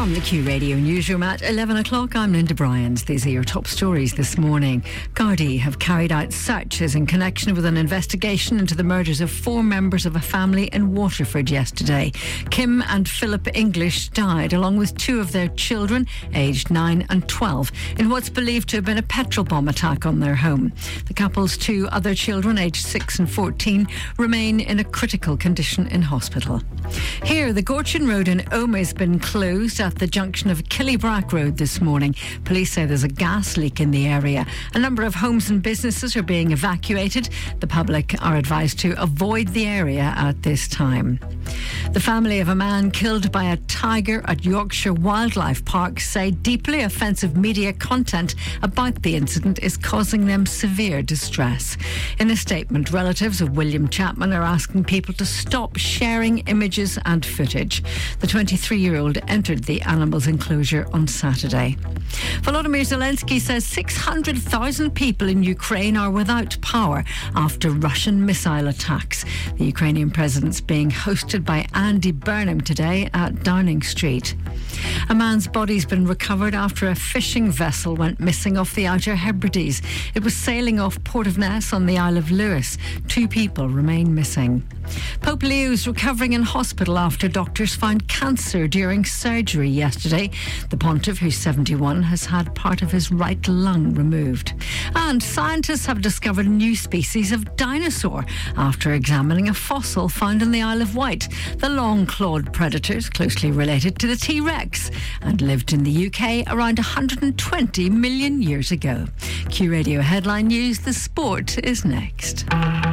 From the Q Radio newsroom at 11 o'clock, I'm Linda Bryans. These are your top stories this morning. Gardaí have carried out searches in connection with an investigation into the murders of 4 members of a family in Waterford yesterday. Kim and Philip English died along with 2 of their children, aged 9 and 12, in what's believed to have been a petrol bomb attack on their home. The couple's 2 other children, aged 6 and 14, remain in a critical condition in hospital. Here, the Gorchin Road in Omagh has been closed at the junction of Killybrack Road this morning. Police say there's a gas leak in the area. A number of homes and businesses are being evacuated. The public are advised to avoid the area at this time. The family of a man killed by a tiger at Yorkshire Wildlife Park say deeply offensive media content about the incident is causing them severe distress. In a statement, relatives of William Chapman are asking people to stop sharing images and footage. The 23-year-old entered the animal's enclosure on Saturday. Volodymyr Zelensky says 600,000 people in Ukraine are without power after Russian missile attacks. The Ukrainian president's being hosted by Andy Burnham today at Downing Street. A man's body's been recovered after a fishing vessel went missing off the Outer Hebrides. It was sailing off Port of Ness on the Isle of Lewis. 2 people remain missing. Pope Leo's recovering in hospital after doctors found cancer during surgery yesterday. The pontiff, who's 71, has had part of his right lung removed. And scientists have discovered a new species of dinosaur after examining a fossil found in the Isle of Wight. The long-clawed predator is closely related to the T-Rex and lived in the UK around 120 million years ago. Q Radio Headline News, the sport is next.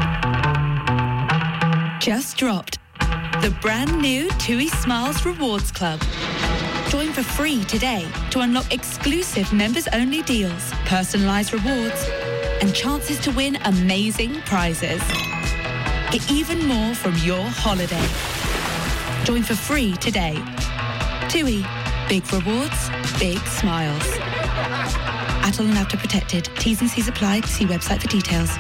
Just dropped. The brand new TUI Smiles Rewards Club. Join for free today to unlock exclusive members-only deals, personalised rewards, and chances to win amazing prizes. Get even more from your holiday. Join for free today. TUI. Big rewards, big smiles. Adult and after protected. T's and C's apply. See website for details.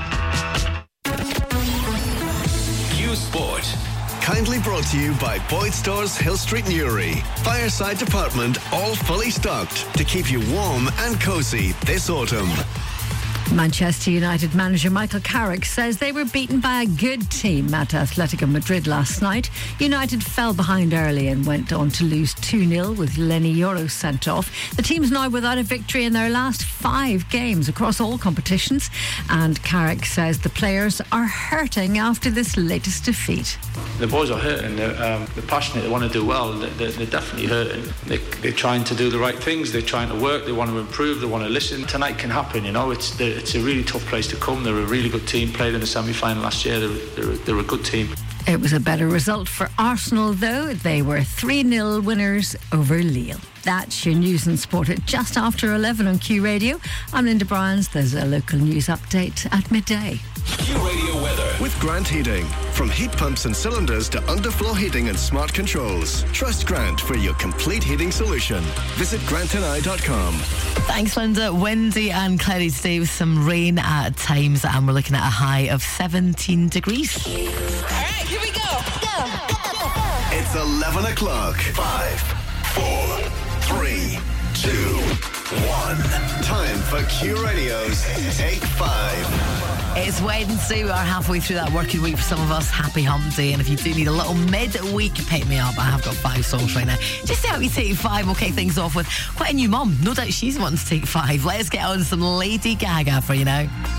Sport. Kindly brought to you by Boyd Stores Hill Street Newry. Fireside department all fully stocked to keep you warm and cosy this autumn. Manchester United manager Michael Carrick says they were beaten by a good team at Atletico Madrid last night. United fell behind early and went on to lose 2-0 with Lenny Yoro sent off. The team's now without a victory in their last 5 games across all competitions, and Carrick says the players are hurting after this latest defeat. The boys are hurting. They're passionate. They want to do well. They're definitely hurting. They're trying to do the right things. They're trying to work. They want to improve. They want to listen. Tonight can happen. You know, it's a really tough place to come. They're a really good team. Played in the semi-final last year. They're a good team. It was a better result for Arsenal, though. They were 3-0 winners over Lille. That's your news and sport at just after 11 on Q Radio. I'm Linda Bryans. There's a local news update at midday. Q Radio weather with Grant Heating. From heat pumps and cylinders to underfloor heating and smart controls. Trust Grant for your complete heating solution. Visit grantandI.com. Thanks, Linda. Windy and cloudy today with some rain at times, and we're looking at a high of 17 degrees. All right, here we go. It's 11 o'clock. 5, 4, 3, 2, 1. Time for Q Radio's Take 5. It's Wednesday. We are halfway through that working week for some of us. Happy hump day. And if you do need a little mid-week pick me up, I have got 5 songs right now just to help you take 5. We'll kick things off with quite a new mum. No doubt she's wanting to take 5. Let's get on some Lady Gaga for you now.